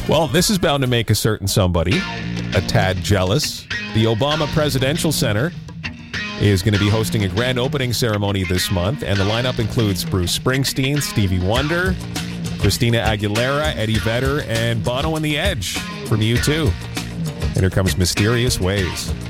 Well, this is bound to make a certain somebody a tad jealous. The Obama Presidential Center is going to be hosting a grand opening ceremony this month, and the lineup includes Bruce Springsteen, Stevie Wonder, Christina Aguilera, Eddie Vedder, and Bono and the Edge from U2. And here comes Mysterious Ways.